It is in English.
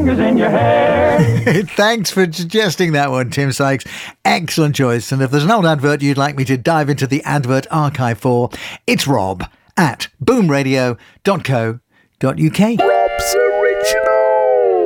fingers in your hair. Thanks for suggesting that one, Tim Sykes. Excellent choice. And if there's an old advert you'd like me to dive into the advert archive for, it's rob@boomradio.co.uk.